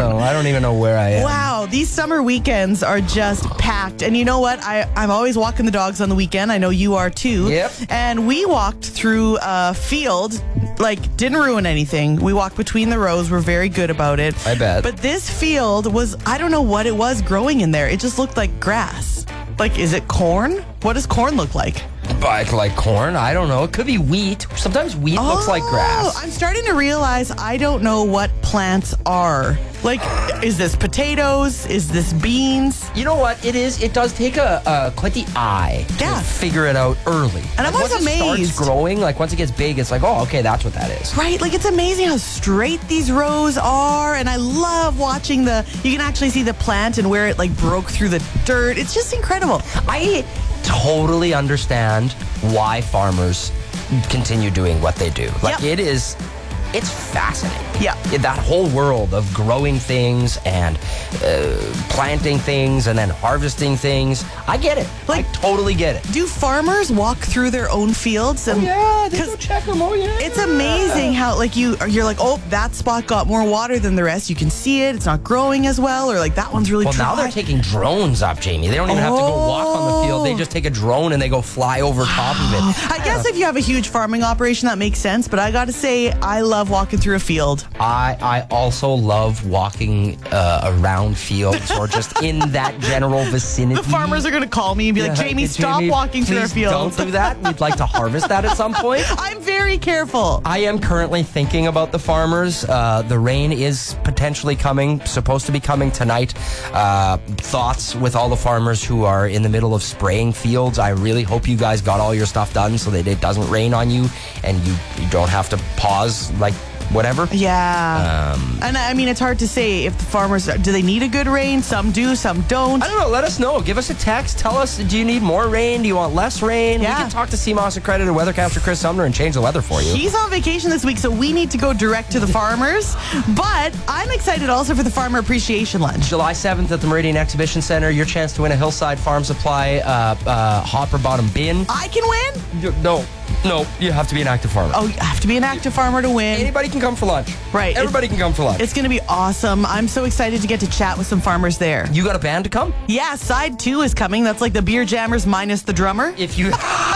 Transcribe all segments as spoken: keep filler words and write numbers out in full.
know. I don't even know where I am. Wow, these summer weekends are just packed. And you know what? I, I'm always walking the dogs on the weekend. I know you are too. Yep. And we walked through a field, like, didn't ruin anything. We walked between the rows. We're very good about it. I bet. But this field was, I don't know what it was growing in there. It just looked like grass. Like, is it corn? What does corn look like? Like, like corn? I don't know. It could be wheat. Sometimes wheat oh, looks like grass. I'm starting to realize I don't know what plants are. Like, is this potatoes? Is this beans? You know what? It is. It does take a, a quite the eye yeah. to figure it out early. And I'm like, always once amazed. It starts growing, like once it gets big, it's like, oh, okay, that's what that is. Right? Like, it's amazing how straight these rows are. And I love watching the, you can actually see the plant and where it like broke through the dirt. It's just incredible. I totally understand why farmers continue doing what they do. Like, yep. it is, it's fascinating. Yeah. That whole world of growing things and uh, planting things and then harvesting things. I get it. Like, I totally get it. Do farmers walk through their own fields? And, oh, yeah. They go check them. Oh, yeah. It's amazing how, like, you, you're like, oh, that spot got more water than the rest. You can see it. It's not growing as well. Or, like, that one's really well, dry. Well, now they're taking drones up, Jamie. They don't even oh. have to go walk on the field. They just take a drone and they go fly over top of it. I guess if you have a huge farming operation, that makes sense. But I got to say, I love walking through a field. I, I also love walking uh, around fields or just in that general vicinity. The farmers are going to call me and be yeah, like, Jamie, stop Jamie, walking through our fields. Don't do that. We'd like to harvest that at some point. I'm very careful. I am currently thinking about the farmers. Uh, the rain is potentially coming, supposed to be coming tonight. Uh, thoughts with all the farmers who are in the middle of spraying fields. I really hope you guys got all your stuff done so that it doesn't rain on you and you, you don't have to pause like whatever. Yeah. Um, and I mean, it's hard to say if the farmers, do they need a good rain? Some do, some don't. I don't know. Let us know. Give us a text. Tell us, do you need more rain? Do you want less rain? Yeah. We can talk to C M O S accredited weathercaster Chris Sumner and change the weather for you. He's on vacation this week, so we need to go direct to the farmers. But I'm excited also for the Farmer Appreciation Lunch. July seventh at the Meridian Exhibition Center. Your chance to win a Hillside Farm Supply uh, uh, hopper bottom bin. I can win? No. No, you have to be an active farmer. Oh, you have to be an active farmer to win. Anybody can come for lunch. Right. Everybody it, can come for lunch. It's going to be awesome. I'm so excited to get to chat with some farmers there. You got a band to come? Yeah, side two is coming. That's like the Beer Jammers minus the drummer. If you...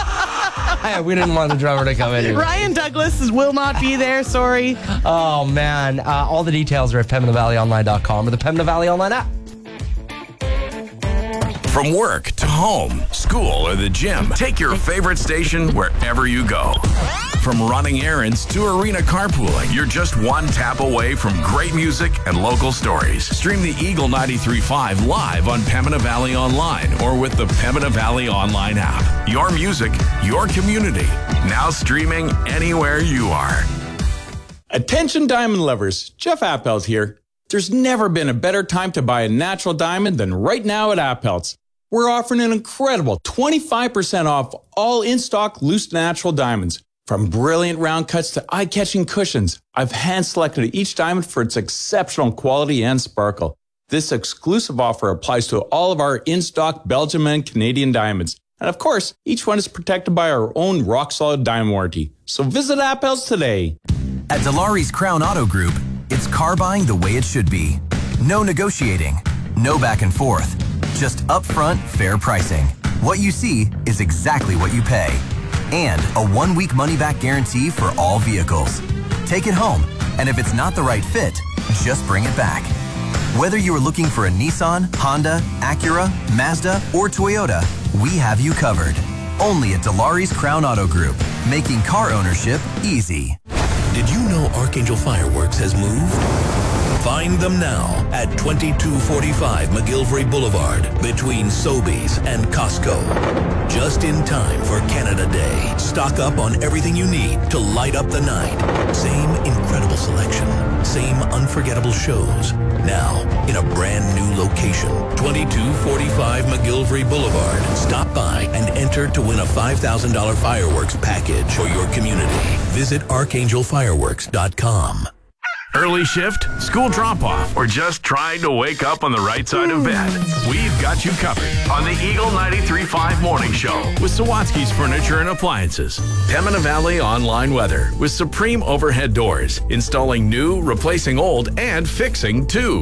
we didn't want the drummer to come anyway. Ryan Douglas will not be there, sorry. Oh, man. Uh, all the details are at Pembina Valley Online dot com or the Pembina Valley Online app. From work to home, school, or the gym, take your favorite station wherever you go. From running errands to arena carpooling, you're just one tap away from great music and local stories. Stream the Eagle ninety-three point five live on Pembina Valley Online or with the Pembina Valley Online app. Your music, your community. Now streaming anywhere you are. Attention diamond lovers, Jeff Appelt here. There's never been a better time to buy a natural diamond than right now at Appelt's. We're offering an incredible twenty-five percent off all in-stock loose natural diamonds. From brilliant round cuts to eye-catching cushions, I've hand-selected each diamond for its exceptional quality and sparkle. This exclusive offer applies to all of our in-stock Belgium and Canadian diamonds. And of course, each one is protected by our own rock-solid diamond warranty. So visit Appel's today. At Dilawri's Crown Auto Group, it's car buying the way it should be. No negotiating, no back and forth. Just upfront, fair pricing. What you see is exactly what you pay. And a one-week money-back guarantee for all vehicles. Take it home, and if it's not the right fit, just bring it back. Whether you are looking for a Nissan, Honda, Acura, Mazda, or Toyota, we have you covered. Only at Dilawri's Crown Auto Group, making car ownership easy. Did you know Archangel Fireworks has moved? Find them now at twenty-two forty-five McGillivray Boulevard between Sobeys and Costco. Just in time for Canada Day. Stock up on everything you need to light up the night. Same incredible selection. Same unforgettable shows. Now in a brand new location. twenty-two forty-five McGillivray Boulevard. Stop by and enter to win a five thousand dollars fireworks package for your community. Visit archangel fireworks dot com. Early shift, school drop-off, or just trying to wake up on the right side of bed? We've got you covered on the Eagle ninety-three point five Morning Show with Sawatsky's Furniture and Appliances. Pembina Valley Online Weather with Supreme Overhead Doors. Installing new, replacing old, and fixing too.